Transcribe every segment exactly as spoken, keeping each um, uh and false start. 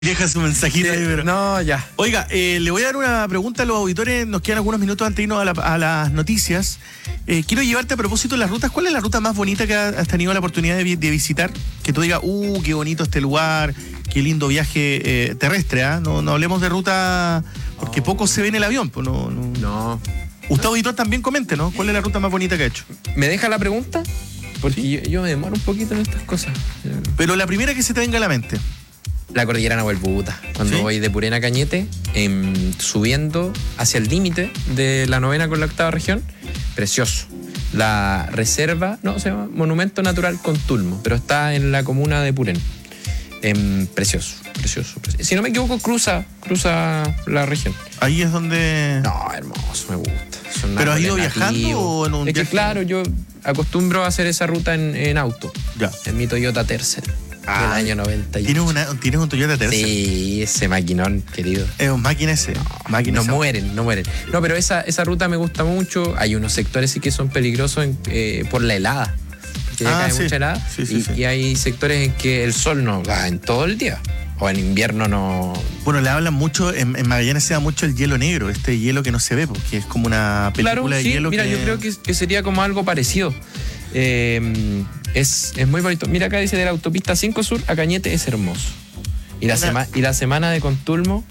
Deja su mensajito Sí, ahí, pero... No, ya. Oiga, eh, le voy a dar una pregunta a los auditores. Nos quedan algunos minutos antes de irnos a, la- a las noticias. Eh, quiero llevarte a propósito de las rutas. ¿Cuál es la ruta más bonita que has tenido la oportunidad de, vi- de visitar? Que tú digas, uh, qué bonito este lugar, qué lindo viaje eh, terrestre, ¿ah? No, no hablemos de ruta, porque Oh. poco se ve en el avión. Pues no, no. No. Usted, auditor, también comente, ¿no? ¿Cuál es la ruta más bonita que ha hecho? ¿Me deja la pregunta? Porque yo, yo me demoro un poquito en estas cosas. Pero la primera que se te venga a la mente. La cordillera Nahuelbuta. Cuando ¿Sí? voy de Purén a Cañete, em, subiendo hacia el límite de la novena con la octava región, precioso. La reserva, no, se llama Monumento Natural Contulmo, pero está en la comuna de Purén. Em, precioso, precioso, precioso. Si no me equivoco, cruza, cruza la región. Ahí es donde... No, hermoso, me gusta. Son ¿Pero has árboles ido viajando nativos. o en un Es que viaje? claro, yo acostumbro a hacer esa ruta en, en auto. Ya. En mi Toyota Tercel, Ah, del año noventa y ocho. ¿Tienes, una, ¿Tienes un Toyota Tercel? Sí, ese maquinón, querido. Es un máquina ese. máquina No esa. mueren, no mueren. No, pero esa, esa ruta me gusta mucho. Hay unos sectores sí que son peligrosos en- eh, por la helada. Que ya Ah, cae sí. mucha helada. Sí, sí, y, sí. y hay sectores en que el sol no da en todo el día. O en invierno no. Bueno, le hablan mucho, en, en Magallanes se da mucho el hielo negro, este hielo que no se ve, porque es como una película Claro, de sí, hielo mira, que... yo creo que, que sería como algo parecido. Eh, es, es muy bonito. Mira, acá dice de la autopista cinco Sur a Cañete es hermoso. Y la, Una- sema- y la semana de Contulmo,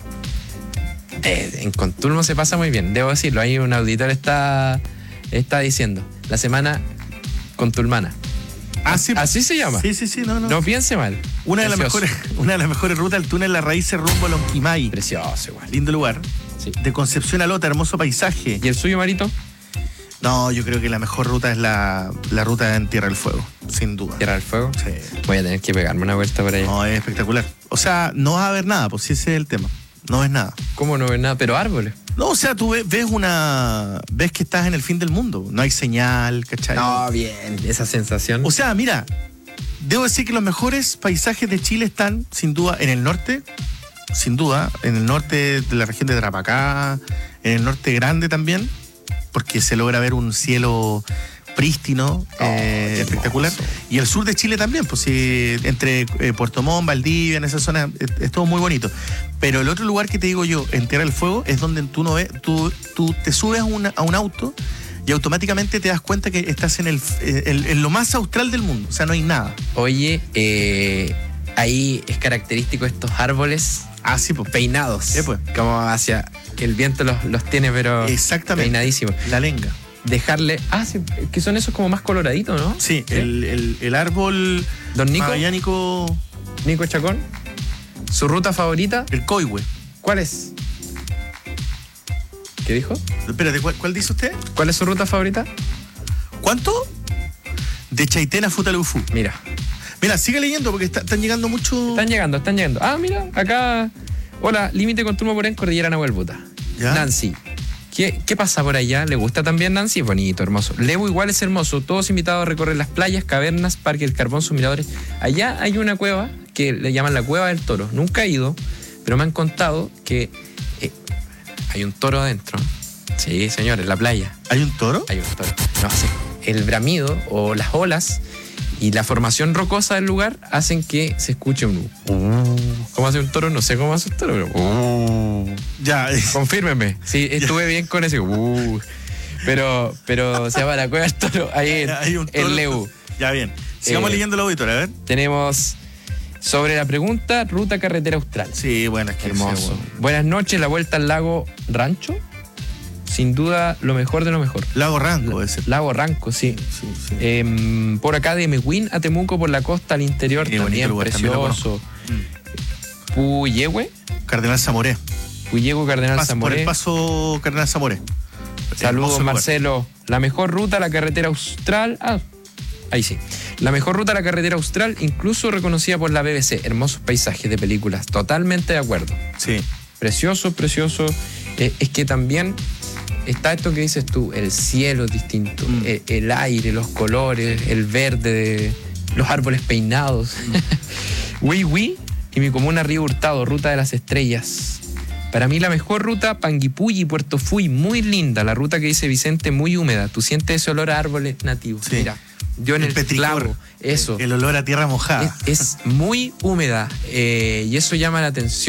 eh, en Contulmo se pasa muy bien, debo decirlo. Ahí un auditor está, está diciendo, la semana contulmana. Ah, sí, Así se llama. Sí, sí, sí, no, no. No piense mal. una, de las Precioso. mejores, una de las mejores rutas, el túnel La Raíz rumbo a Lonquimay. Precioso igual. Lindo lugar. Sí. De Concepción a Lota, hermoso paisaje. ¿Y el suyo, Marito? No, yo creo que la mejor ruta es la, la ruta en Tierra del Fuego, sin duda. Tierra del Fuego. Sí. Voy a tener que pegarme una vuelta por allá. No, es espectacular. O sea, no vas a ver nada, pues si ese es el tema. No ves nada. ¿Cómo no ver nada? Pero árboles. No, o sea, tú ves, ves una... Ves que estás en el fin del mundo. No hay señal, ¿cachai? No, bien. Esa sensación. O sea, mira, debo decir que los mejores paisajes de Chile están, sin duda, en el norte, sin duda, en el norte de la región de Tarapacá, en el norte grande también, porque se logra ver un cielo prístino, eh, qué espectacular. hermoso. Y el sur de Chile también, pues sí, entre eh, Puerto Montt, Valdivia, en esa zona, es, es todo muy bonito. Pero el otro lugar que te digo yo, en Tierra del Fuego, es donde tú no ves, tú, tú te subes a, una- a un auto y automáticamente te das cuenta que estás en, el, en, en lo más austral del mundo. O sea, no hay nada. Oye, eh, ahí es característico estos árboles Ah, sí, pues. peinados. Sí, pues. Como hacia que el viento los, los tiene, pero Exactamente. peinadísimos. La lenga. Dejarle. Ah, sí, que son esos como más coloraditos, ¿no? Sí, El, el, el árbol Don Nico, magallánico, Nico Chacón. ¿Su ruta favorita? el coihue. ¿Cuál es? ¿Qué dijo? Espérate, ¿cuál, cuál dice usted? ¿Cuál es su ruta favorita? ¿Cuánto? De Chaitén a Futalufú. Mira, Mira, sigue leyendo porque está- están llegando muchos... están llegando, están llegando. Ah, mira, acá. Hola, límite con Turmo Porén, Cordillera Nahuelbuta. ¿Ya? Nancy. ¿Qué, ¿Qué pasa por allá? ¿Le gusta también Nancy? Es bonito, hermoso. Levo igual es hermoso. Todos invitados a recorrer las playas, cavernas, Parque del Carbón, sus miradores. Allá hay una cueva que le llaman la Cueva del Toro. Nunca he ido, pero me han contado que eh, hay un toro adentro. Sí, señor, en la playa ¿Hay un toro? hay un toro. No sé. El bramido o las olas y la formación rocosa del lugar hacen que se escuche un... ¿Cómo hace un toro? No sé cómo hace un toro, pero... Ya, es- Confírmeme. Sí, estuve bien con ese. Uh, pero, pero se llama la Cueva del Toro. Ahí en, hay un toro. en Leu. Ya, bien. Sigamos Eh, leyendo la auditora, a ver. Tenemos sobre la pregunta, ruta carretera austral. Sí, bueno, es que... Hermoso. sí, bueno. Buenas noches, la vuelta al lago Rancho. Sin duda, lo mejor de lo mejor. Lago Ranco, ese. Lago Ranco, sí. Sí, sí. Em, por acá de Mehuín a Temuco, por la costa al interior, Qué bonito también lugar, también lo precioso. Mm. Puyehue, Cardenal Zamoré. Puyehue, Cardenal Pas- por Zamoré. el paso Cardenal Zamoré. Saludos, Hermoso lugar. Marcelo. La mejor ruta a la carretera austral. Ah, ahí sí. La mejor ruta a la carretera austral, incluso reconocida por la B B C. Hermosos paisajes de películas. Totalmente de acuerdo. Sí. Precioso, precioso. Eh, es que también está esto que dices tú: el cielo es distinto, Mm. el, el aire, los colores, el verde, de los árboles peinados. Hui Hui y mi comuna Río Hurtado, ruta de las estrellas. Para mí la mejor ruta, Panguipulli, Puerto Fui, muy linda. La ruta que dice Vicente, muy húmeda. Tú sientes ese olor a árboles nativos. Sí. Mira, dio en El el, petricor. clavo. Eso. El olor a tierra mojada. Es, es muy húmeda eh, y eso llama la atención.